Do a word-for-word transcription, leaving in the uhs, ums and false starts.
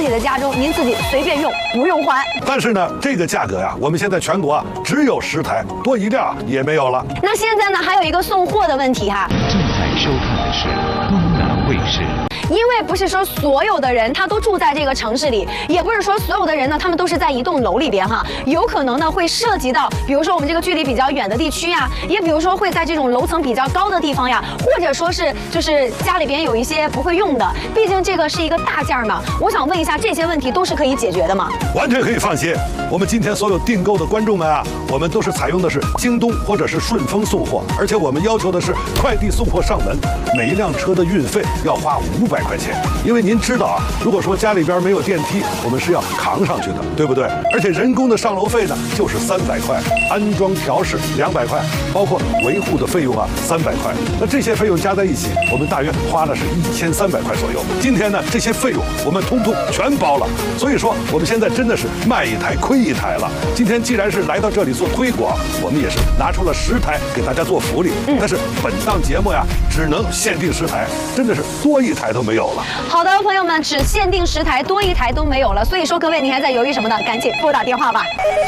己的家中，您自己随便用，不用还。 但是呢，这个价格呀，我们现在全国啊只有十台，多一辆也没有了。 那现在呢，还有一个送货的问题哈。 正在收看的是东南卫视。 因为不是说所有的人他都住在这个城市里，也不是说所有的人呢他们都是在一栋楼里边哈，有可能呢会涉及到，比如说我们这个距离比较远的地区呀，也比如说会在这种楼层比较高的地方呀，或者说是就是家里边有一些不会用的，毕竟这个是一个大件嘛。我想问一下，这些问题都是可以解决的吗？ 完全可以放心，我们今天所有订购的观众们啊，我们都是采用的是京东或者是顺丰送货，而且我们要求的是快递送货上门，每一辆车的运费要花五百块钱。因为您知道啊，如果说家里边没有电梯，我们是要扛上去的，对不对？而且人工的上楼费呢，就是三百块，安装调试两百块，包括维护的费用啊三百块。那这些费用加在一起，我们大约花了是一千三百块左右。今天呢，这些费用我们通通全包了，所以说我们现在真的是卖一台亏一台了。今天既然是来到这里做推广，我们也是拿出了十台给大家做福利。嗯、但是本档节目呀，只能限定十台，真的是多一台都没有了。 好的，朋友们，只限定十台，多一台都没有了。所以说，各位，你还在犹豫什么呢？赶紧拨打电话吧。